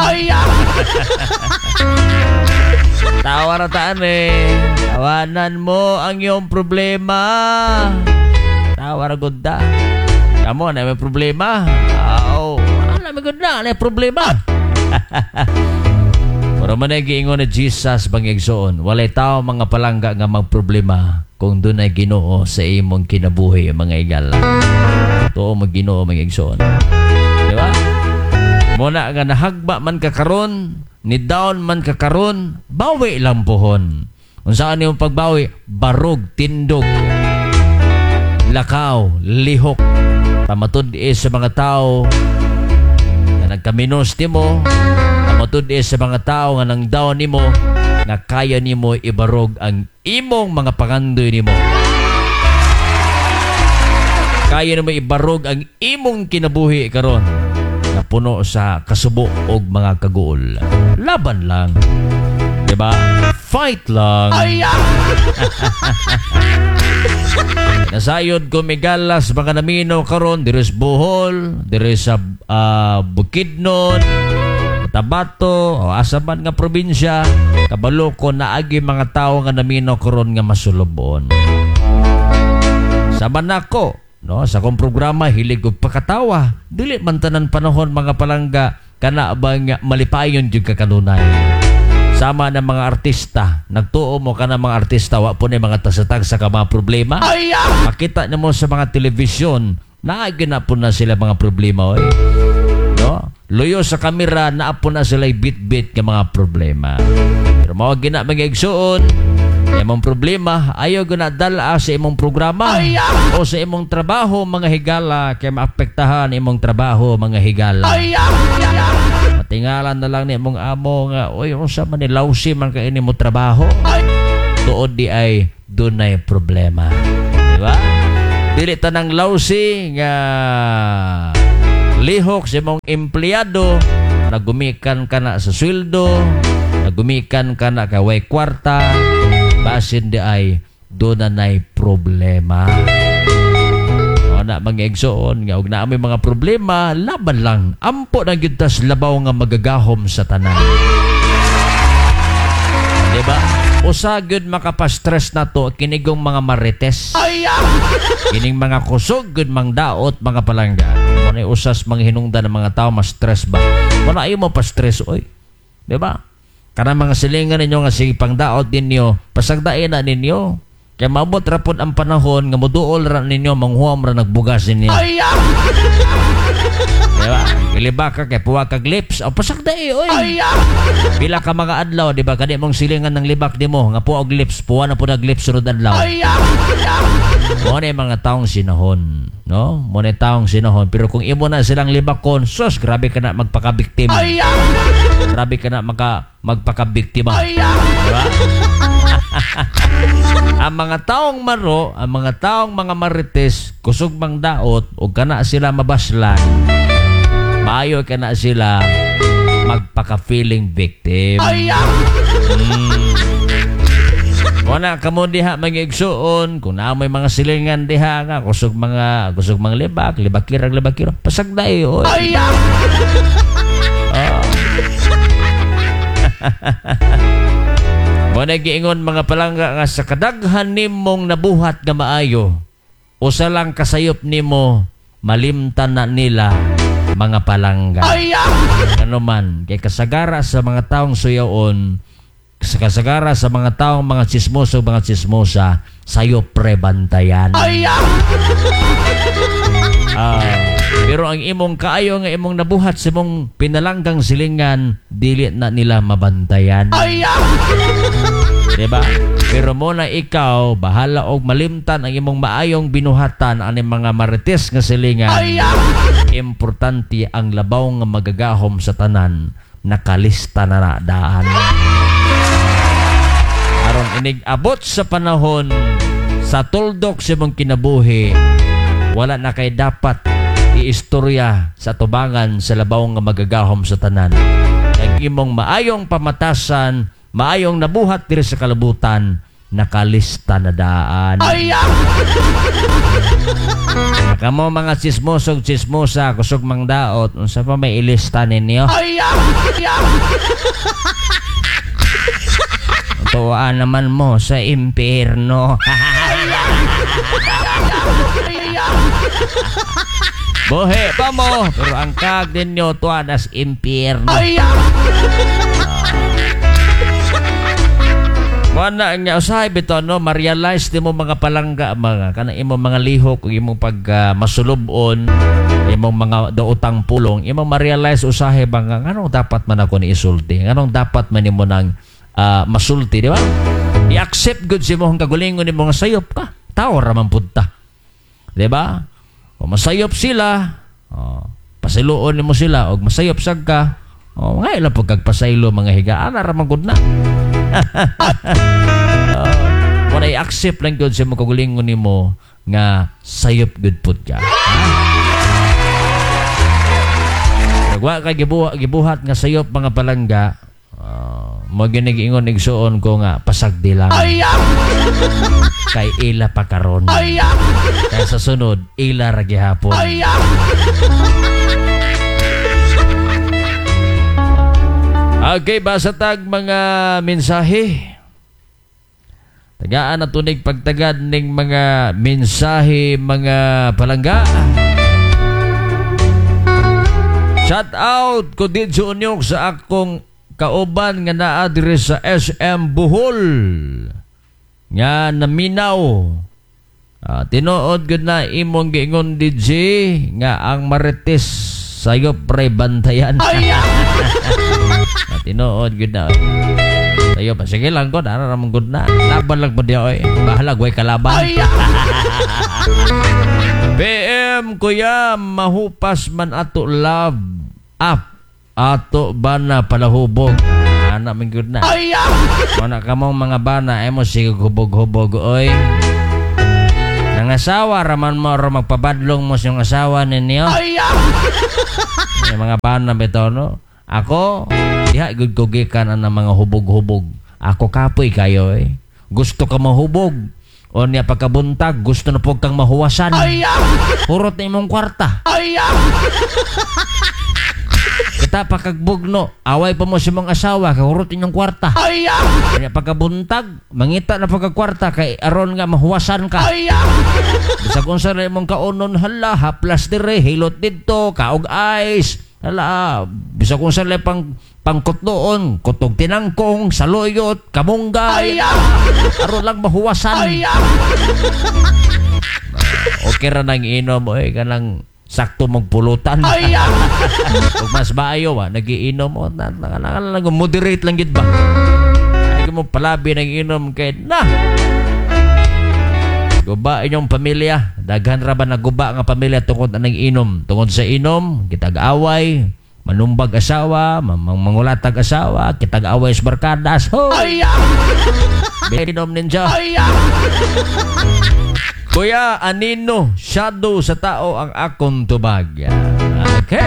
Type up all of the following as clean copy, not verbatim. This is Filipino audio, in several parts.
Tawa na taan tawanan mo ang iyong problema. Tawa na gunda. Kamu na may problema. May gunda na problema. Pero manay-giingon na Jesus bangigsoon, walay tao mga palangga nga magproblema kung doon ay Ginoo sa imong kinabuhi mga igala. Totoo mag-Ginoo mga igsoon. Di ba? Muna nga nahagba man kakaron, ni down man kakaron, bawi lang pohon. Kung saan yung pagbawi, barog, tindog, lakaw, lihok, pamatod sa mga tao na nagkaminos di mo, pamatod sa mga tao nga nang down ni mo, nga kaya ni mo ibarog ang imong mga pangandoy ni mo. Kaya ni mo ibarog ang imong kinabuhi karon na puno sa kasubo o mga kaguol. Laban lang. Diba? Fight lang. Nasayod ko migalas mga namino karon diri sa Bohol, diri sa Bukidnon, Tabato, o asaman nga probinsya, kabalo ko naagi mga tao nga namino karon nga masulobon. Saban nako, no, sa kong programa hilig og pakatawa, dili man tanan panahon mga palangga kana bang malipayon jud kakanunay. Sama ng mga artista, nagtuo mo ka ng mga artista, wa po na mga tasatag sa mga problema. Makita niyo mo sa mga telebisyon, naagin po na sila mga problema. No? Luyo sa kamera, naapo na sila bit-bit ng mga problema. Pero mawagin na mga igsuon, imong problema, ayaw ginadala sa imong programa o sa imong trabaho, mga higala, kaya maapektahan imong trabaho, mga higala. Matingalan na lang ni mong amo nga, oy, unsa man ni lawsi man ka ini mo trabaho. Tuod di ay dunay problema. Di ba? Dili tanang lawsi nga lihok sa imong empleyado, nagumikan ka na sa sweldo, nagumikan ka na kaway kwarta, basin di ay dunay problema. Na mga igsoon nga og naami mga problema, laban lang, ampo na gyud tas labaw nga magagahom sa tanan. Diba? Usa gyud makapastress na to kinigong mga marites, kining mga kusog gyud mang daot mga palangga. Muna usas mga hinungdan ng mga tao mas stress ba, muna ay mo pa stress oy, diba? Kana mga silingan ninyo nga si pangdaot ninyo, pasagdain na ninyo. Kaya mabot rapod ang panahon nga moduol ra ninyo manghuam ra nagbugas ninyo. Diba? Iliba ka kay puwa kag lips. O pasagday oy. Pila ka mga adlaw, diba? Kani mong silingan ng libak di mo nga puwa og lips, puwa na po nag lips sunod adlaw. Mo na mga taong sinahon, no? Mo na taong sinahon, pero kung imo na silang libakon, sus, grabe ka na magpakabiktima. Grabe ka na magpakabiktima. Diba? Ang mga taong maro, ang mga taong mga marites, kusog mang daot, o kana sila mabaslan, maayo kana sila magpaka-feeling victim. Muna kamo diha mag-igsuon, kung na may mga silingan diha nga, kusog mga libakirang, pasagday, oy. Muna giingon mga palangga nga sa kadaghan nimong nabuhat nga maayo, usa lang kasayop nimo, malimtan na nila mga palangga. Ano man, kay kasagara sa mga taong suyaon, kasagara sa mga taong mga tsismoso, mga tsismosa, sayo prebantayan. Pero ang imong kaayo nga imong nabuhat sa imong pinalanggang silingan, dili na nila mabantayan. Diba? Pero muna ikaw, bahala og malimtan ang imong maayong binuhatan ang mga marites nga silingan. Importante ang labaw nga magagahom sa tanan, nakalista na daan. Aron inig-abot sa panahon sa tuldok sa imong kinabuhi, wala na kay dapat iistorya sa tubangan sa labaw nga magagahom sa tanan. Ang imong maayong pamatasan, maayong nabuhat diri sa kalabutan, nakalista na daan. Kamo mga tsismosog tsismosa, kusog mang daot, unsa pa may ilista ninyo? Tuwaan naman mo sa impyerno. Buhi pa mo, pero ang kag ninyo tuwa nas impyerno. Mana nga usahay bito no, ma-realize di mo mga palangga mga kanang imong mga lihok ug imong pag masulubon, imong mga daotang pulong, imong ma-realize usahay ba nga anong dapat man ako ni isulti, anong dapat man nimo nang masulti, di ba? I-accept good si mo ang kagulingon ni mga sayop ka. Tao raman punta. Di ba? O masayop sila, pasiluon ni mo sila, o masayop sag ka, o nga ilang pagkagpasaylo mga higaan, raman good na. Wala i-accept lang good si mo kagulingon ni mo nga sayop good put ka. Nagwa ka gibuhat nga sayop mga palangga, mo ginigingon igsuon ko nga pasagdi lang. Kay ila pa karon. Kaya sa sunod ila ra gihapon. Okay, basa tag mga mensahe. Tagaan na tunig pagtagad ning mga mensahe mga palangga. Shout out ko didyo unyok sa akong kauban nga naa diri sa SM Bohol nga naminaw. Tinuod gud na imong giingon DJ nga ang Marites sayo pre bantayan. Tinuod gud na. Sayo pa sige lang ko ara ramon gud na. Laban lang mo di oy. Bahala way kalaban. PM kuya mahupas man ato love up. Ato bana palahubog. Anak minggod na. Mana ka mong mga bana, mo sige hubog-hubog, oy. Nangasawa, raman mo, magpabadlong mo siyang asawa ninyo. Mga bana, beto, no? Ako, diha, good kugikan ang mga hubog-hubog. Ako kapoy kayo, eh. Gusto ka mahubog. O niya pagkabuntag, gusto na po kang mahuwasan. Purot na imong kwarta. Kita pakagbugno, away pa mo si mong asawa, kahurot inyong kwarta. Kaya pagkabuntag, mangita na pagkakwarta, kay aron nga mahuwasan ka. Bisa kung sa mong kaunon, hala, haplas dire, hilot dito, kaog ice. Hala, bisa kung sa pang pangkutloon, kutog tinangkong, saluyot, kamunggay. Aron lang mahuwasan. Okay ra nang inom, oy, kanang sakto magpulutan. Kung mas maayo, nagiinom mo, moderate lang gid ba? Ay mo palabi nag-inom kay na. Guba inyong pamilya, daghan ra ba naguba nga pamilya tungod anang inom? Tungod sa inom, kitag-away, manumbag asawa, mangulatag asawa, kitag-away sa barkadas. Hoy! Inom ninja. Kuya Anino, shadow sa tao ang akong tubag. Okay.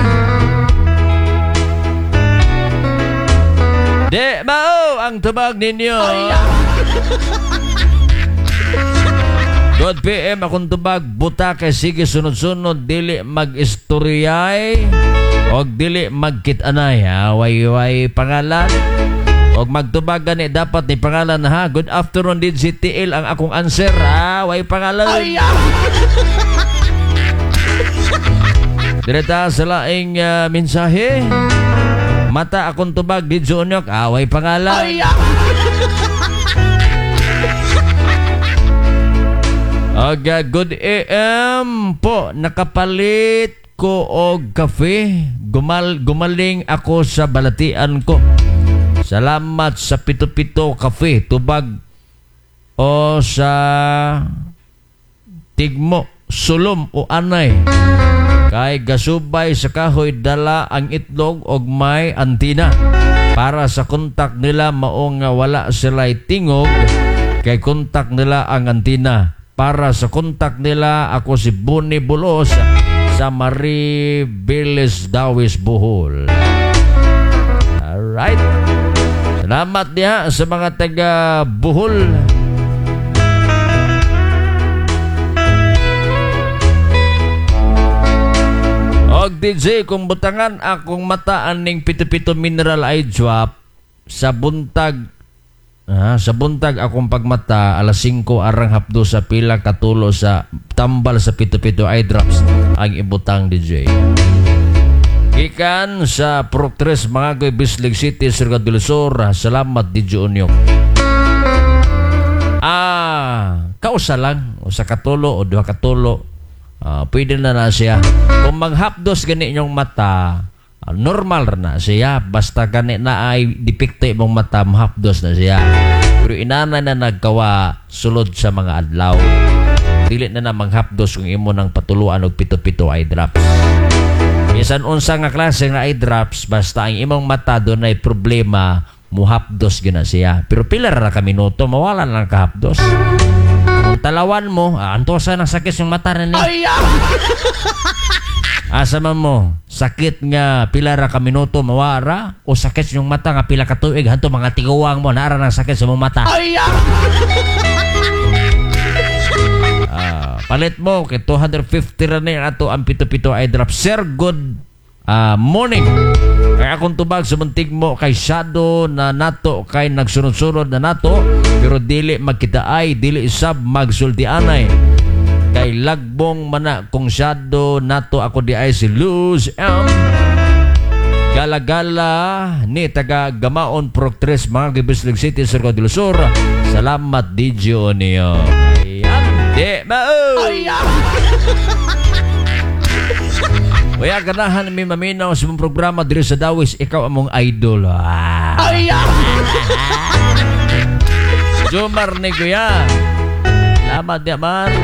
Di mao ang tubag ninyo. God PM akong tubag, buta kay sige sunod-sunod, dili mag-istoryay o dili magkit-anay. Way pangalan. Og magtubag gani dapat ni pangalan ha. Good afternoon din si TL ang akong answer ha. Way pangalan. Direta sa laing mensahe. Mata akong tubag din Jonyok. Way pangalan. Good AM po. Nakapalit ko og kafe. Gumaling ako sa balatian ko. Salamat sa pito-pito kafe, tubag o sa tigmo, sulom o anay. Kay gasubay sa kahoy dala ang itlog og may antina. Para sa kontak nila mao nga wala sila'y tingog, kay kontak nila ang antina. Para sa kontak nila ako si Buni Bulos sa Maribeles Dawis Bohol. Alright. Salamat niya sa mga taga Bohol. Og DJ, kung butangan akong mata aning pito-pito mineral eye drop sa buntag akong pagmata alas 5 arang hapdo sa pila katulo sa tambal sa pito-pito eye drops ang ibutang DJ. Gikan sa Proctres mga goy Bislig City, Surigao del Sur. Salamat DJ Onyok. Kausa lang o sa katulo o duha katulo. Pwede na siya. Kung maghapdos gani inyong mata, normal na siya. Basta gani na ay depekto imong mata, mahapdos na siya. Pero inana na nagkawa sulod sa mga adlaw. Dili na maghapdos kung imo nang patuluan og pito-pito eye drops. Bisan unsa nga klase nga eye drops, basta ang imong mata doon ay problema, muhapdos gina siya. Pero pila ra ka minuto, mawala lang kahapdos. Kung talawan mo, antosa ng sakit yung mata na niya. Asa man mo, sakit nga pila ra ka minuto, mawara, o sakit yung mata nga pila ka tuig, hanto mga tiguwang mo, naara ng sakit sa mong mata. Palit mo kay 250 ra na ato ang pito-pito eye drop. Sir, good morning. Kaya akong tubag sa muntig mo kay shadow na nato kay nagsunod-sunod na nato pero dili magkita ay dili isab magsultianay kay lagbong mana kung shadow nato ako di ay si Luz M. Gala-gala ni taga Gamaon Proctres mga Bislig City, Surigao del Sur. Salamat DJ Onyo. Di mao. Waya ganahan mi maminaw sa mong programa diri sa Dawis, ikaw among idol. Jomar ni kuya. Salamat naman.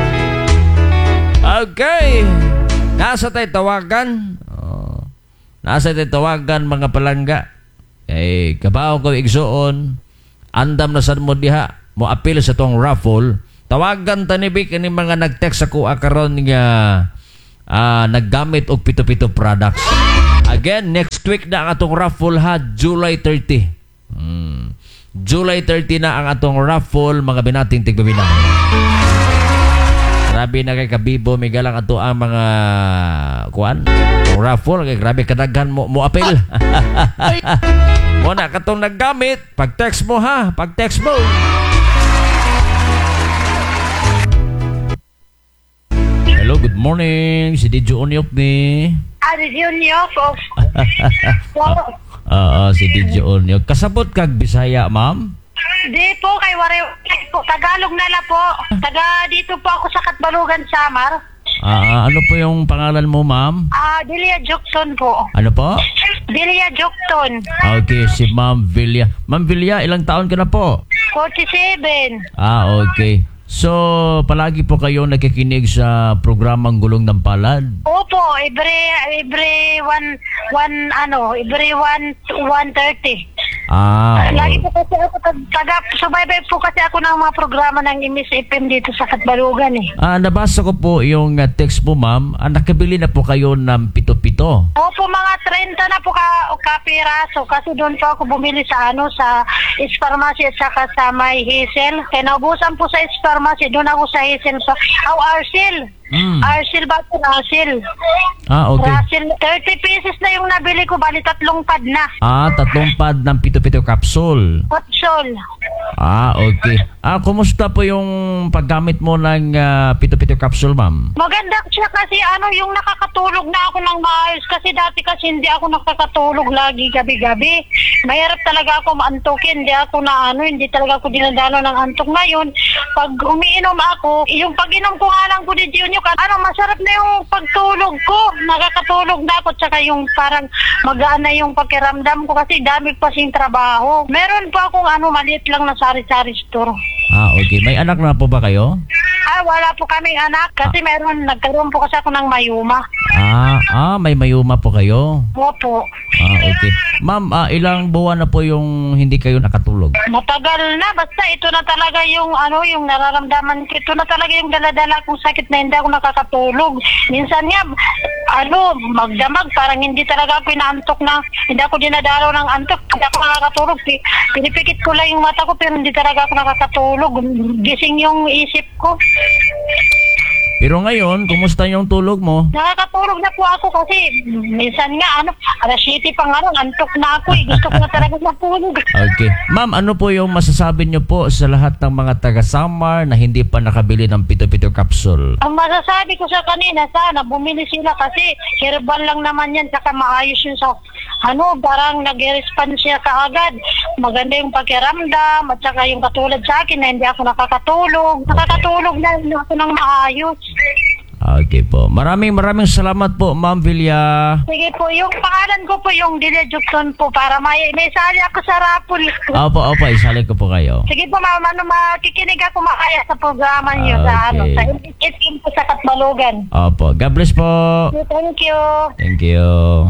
Okay. Nasa tayo tawagan. Nasa tayo tawagan mga palangga. Kabaw ko igsoon. Andam na sad mo diha. Mo apil sa tong raffle. Tawagan tanibik ni mga nag-text ako karon nga naggamit og pito-pito products. Again, next week na ang atong raffle ha, July 30. July 30 na ang atong raffle, mga binating tigbabina. Grabe na kay kabibo, may galang ato ang mga kuan. Ang raffle, kay grabe kadaghan mo apil. Mo na katong naggamit, pag-text mo ha, pag-text mo. Hello, good morning. Si DJ Onyok ni. DJ Onyok. Si DJ Onyok. Kasabot kag Bisaya, ma'am? Di po, kay Wari po. Tagalog na la po. Taga dito po ako sa Katbalugan, Samar. Ano po yung pangalan mo, ma'am? Delia Jokton po. Ano po? Delia Jokton. Okay, si Ma'am Vilya. Ma'am Vilya, ilang taon ka na po? 47. Okay. So, palagi po kayo nakikinig sa programang Gulong ng Palad? Opo, every 1:30. Lagi po kasi ako subaybay po kasi ako ng mga programa ng Imis FM dito sa Katbalugan eh. Nabasa ko po yung text mo, ma'am. Nakabili na po kayo ng pito-pito? Opo, mga 30 na po kapiraso kasi doon po ako bumili sa sa Pharmacy at saka sa may Hazel. Kaya naubusan po sa Pharmacy, doon ako sa Hazel sa Arcel. Arcel ba ito? Arcel. Okay. Arcel, 30 pieces na yung nabili ko, bali 3 pad na. 3 pad ng pito-pito capsule. Capsule. Okay. Kumusta po yung paggamit mo ng pito-pito capsule, ma'am? Maganda siya kasi yung nakakatulog na ako ng maayos kasi dati kasi hindi ako nakakatulog lagi gabi-gabi. Mahirap talaga ako maantukin. Hindi talaga ako dinadalo ng antok. Ngayon, pag umiinom ako, yung pag-inom ko nga lang po ni Junior, masarap na yung pagtulog ko. Nakakatulog na ako, tsaka yung parang magaan na yung pakiramdam ko kasi dami pa sing trabaho. Meron pa akong maliit lang na sari-sari store. Okay. May anak na po ba kayo? Wala po kaming anak kasi nagkaroon po kasi ako ng mayuma. May mayuma po kayo? Opo. Okay. Ma'am, ilang buwan na po yung hindi kayo nakatulog? Matagal na. Basta ito na talaga yung yung nararamdaman ko. Ito na talaga yung daladala kong sakit na hindi ako nakakatulog. Minsan nga, magdamag. Parang hindi talaga ako inaantok na. Hindi ako dinadalaw ng antok. Hindi ako nakakatulog. Pinipikit ko lang yung mata ko pero hindi talaga ako nakakatulog. Gising yung isip ko. Pero ngayon, kumusta yung tulog mo? Nakakatulog na po ako kasi minsan nga, alas 7 pa nga ron, antok na ako eh. Gusto ko na talaga matulog. Okay. Ma'am, ano po yung masasabi niyo po sa lahat ng mga taga-Samar na hindi pa nakabili ng Pito-Pito capsule? Ang masasabi ko sa kanina, sana bumili sila kasi herbal lang naman yan, saka maayos yun sa, parang nag-respond siya kaagad. Maganda yung pakiramdam, at saka yung katulad sa akin na hindi ako nakakatulog. Nakakatulog na ako ng maayos. Okay po. Maraming salamat po, Ma'am Villa. Sige po, yung pangalan ko po yung Delia Jukton po para may sali ako sa rapol. Opo, isali ko po kayo. Sige po, ma'am, makikinig ako makaya sa programa niyo sa sa FM po sa Katbalogan. Opo. God bless po. Thank you. Thank you.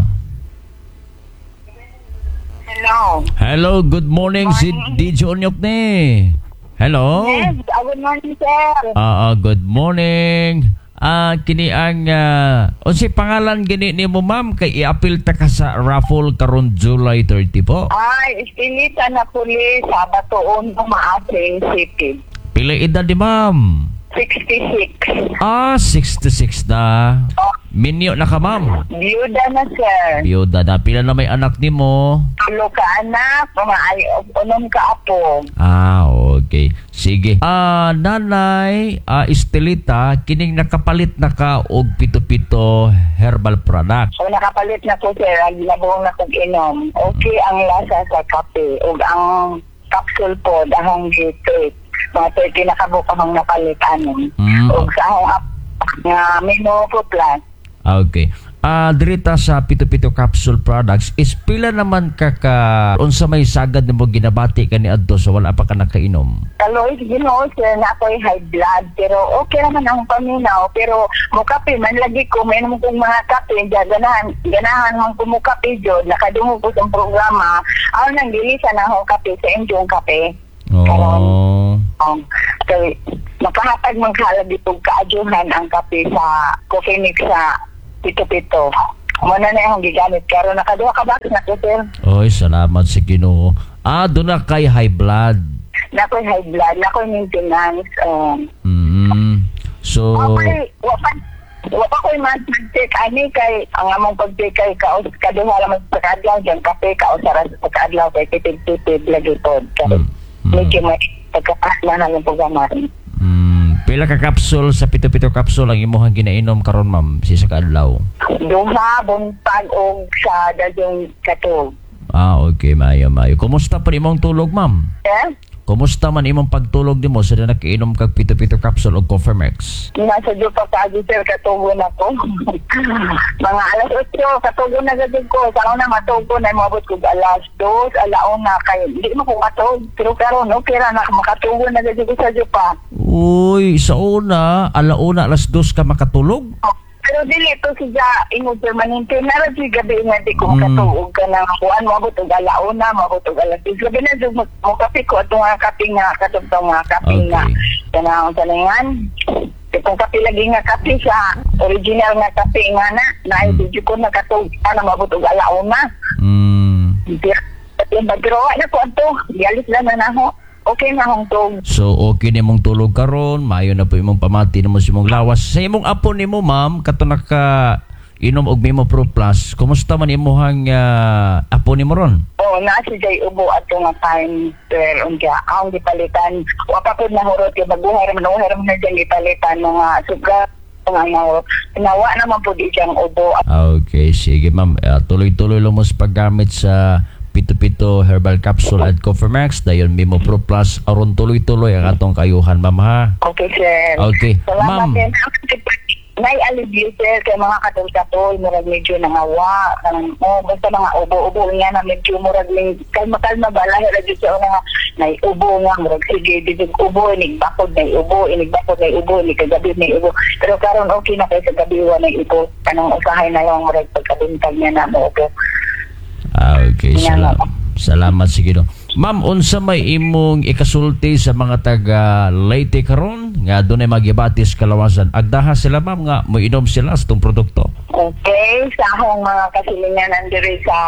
Hello. Hello, good morning si DJ Onyok ni. Hello. Yes, good morning, sir. Good morning. Kini ang unsi pangalan gini nimo ma'am kay i-apil ta ka sa raffle karon July 30 po. Ay, istinita na pulis sa Batoon, Maasin City. Pila edad ni ma'am? 66. 66 na. Minyo na ka ma'am. Biyuda na, sir. Biyuda na. Pila na may anak nimo? 3 ka anak, unom ka apo. Okay. Sige. Nanay, Estelita, kining nakapalit na ka og Pito-Pito herbal product. So, nakapalit na ko, sir. Nabuong na kong inom. Okay ang lasa sa kape. O ang capsule po, dahong gate. Mga 30 na kabukang napalitan. O sa akong nga Minopo Plus. Okay. Dirita sa Pito-Pito capsule products is pila naman unsa may sagad nimo ginabati kani adto so wala pa ka nakainom. Kaloy, sir, na ako'y high blood. Pero okay naman ang paminaw. Pero mukape, man lagi ko, may naman kong mga kape, ganahan mong kumukape dyan, nakadungo ko sa programa, nang dilisa na akong kape sa inyong kape. Okay. Makahatag mang kalabitog kaadyuhan ang kape sa coffee mix sa Pito-Pito. Muna na yung gigamit. Pero nakaduha ka bakit na ko, sir? Oy, salamat sa Ginoo. Doon na kay high blood. Nako'y high blood, nako'y maintenance. So, okay, wapa ko'y mag-take ani kay ang among pag-take kay kaduha naman sa kadlaw dyan kape kausaran sa kadlaw kay tipid-tipid lagi po. Medyo may pagkakasla na yung programa. Pila ka capsule sa Pito-Pito capsule ang imuhang ginainom karon ma'am sa kadlaw? Duha, buntag og sa dadyong katog. Okay, mayo. Kumusta pa imong tulog ma'am? Kumusta man imong pagtulog nimo sa nakiinom kag Pito-Pito capsule o Cofemex? Nasa dyo pa kagi, sir, katugon ako. Mga alas 8, katugon na gagawin ko. Sa na matugon na mabot ko alas 2, alaon na kayo. Hindi mo ko matug. Pero karon okay ra na makatugon na gagawin ko sa dyo pa. Uy, sa una, alauna alas 2 ka makatulog? Pero dili to siya ingon permanente na ra di gabi nga di ko makatuog ka na kuan mabot og alauna mabot og alas 10 gabi na jud mo kape ko atong nga kape nga katong nga kape nga kanang taningan kung kape lagi nga kape sa original nga kape nga na di ko nakatuog na mabot og alauna di magro na ko anto dialis lang na naho. Okay na akong tog. So, okay na mong tulog karon, maayo na po imong pamati na mo si mong lawas. Sa imong apo ni mo, ma'am, kato naka inom og Mimo Pro Plus, kumusta man imuhang apo ni mo ron? Nasi jay ubo ato nga time, pero ang gipalitan, wapapod na hurot, yung maguhar na dyan gipalitan, mga suga, nawa naman po di dyan ubo. Okay, sige ma'am. Tuloy-tuloy lang mo sa paggamit sa Pito-Pito herbal capsule at Cofemex dayon Mimo Pro Plus aron tuloy-tuloy ang atong kayuhan ma'am ha. Okay, sir. Okay. Salamat, ma'am. May alibyo, sir, kay mga katol-katol, murag medyo nangawa, basta mga ubo-ubo nga na medyo murag kalma-kalma ba, lahir na dito nga, ubo nga, murag sige, dito ubo, inigbakod na ubo, kagabi na ubo. Pero karon okay na kayo sa gabiwa na ubo, kanang usahay na yung murag pagkabintag niya na mo ubo. Okay, salamat sige no. Ma'am, unsa may imong ikasulti sa mga taga Leyte karon nga dunay magibatis kalawasan? Agdaha sila ma'am nga moinom sila sa tong produkto. Okay, sa akong mga kasilingan andiri sa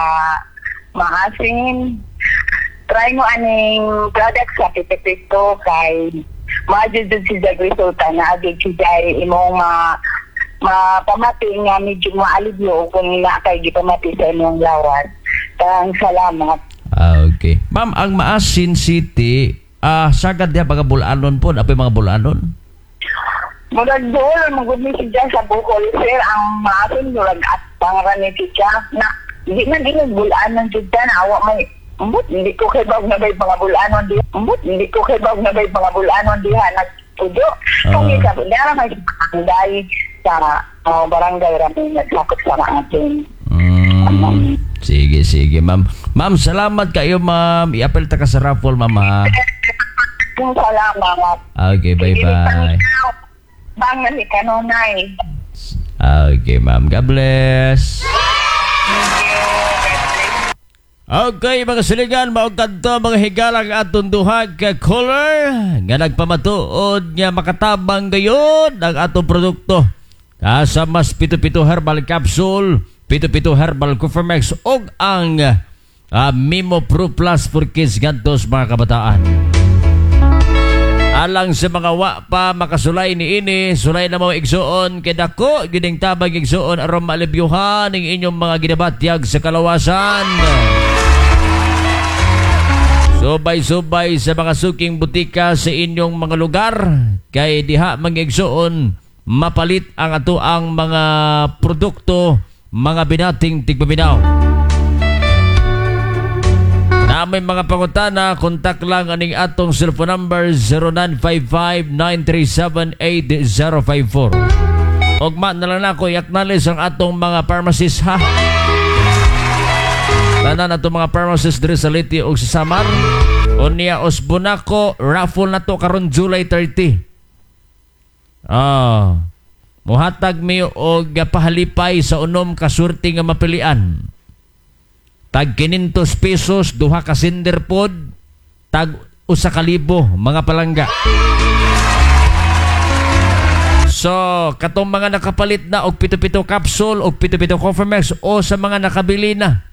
Maasin, try mo aning product sa Pito-Pito kay maadjud si jag resulta na agad si jay imong mapamati nga medyo maalibyo kung na kay gipamati sa imong lawat. Tang salamat. Okay. Ma'am, ang Maasin City, sagad niya mga bulanon po, apay mga bulanon? Murag doon, magudni si Jan sa Bukol, sir, ang maasin, murag at pangaran ni si Jan, na, hindi man din bulaan ng Jan, awa may, hindi ko kibag na ba'y mga bulanon diha, hindi ko kibag na ba'y mga bulanon diha, nagpudo. Kung ikaw, dara may barangay sa barangay rami, nagsakot sa atin. Sige, ma'am. Ma'am, salamat kayo, ma'am. I-appel ta ka sa raffle, ma'am, ha? Salamat. Okay, bye-bye. Bangan ni kanonay. Okay, ma'am. God bless. Okay, mga siligan, maong kanto, mga higalang atong duhag ka caller nga nagpamatuod nga makatabang gayon ang atong produkto. Sa mas pito-pito herbal capsule, pito-pito herbal Covermex o ang Mimo Pro Plus for Kids gantos mga kabataan. Alang sa mga wa pa makasulay ni ini, sulay na mo igsuon kay dako gining tabang igsuon aron maalibyuhan ning inyong mga ginabatyag sa kalawasan. Subay-subay sa mga suking butika sa inyong mga lugar kay diha mangigsuon mapalit ang ato ang mga produkto, mga binating tigpaminaw. Na may mga pangutana, kontak lang aning atong cellphone number 0955-937-8054. Ugma na lang ako i-acknowledge ang atong mga pharmacist, ha? Tanan atong mga pharmacist diri sa Liti o sa Samar. Unya Osbonako, raffle na to karon July 30. Muhatag mi og pahalipay sa unom ka surti nga mapilian. Tag 500 pesos, duha ka cinder pod, tag 1,000 mga palangga. So, katong mga nakapalit na og pito-pito capsule og pito-pito Covermex o sa mga nakabili na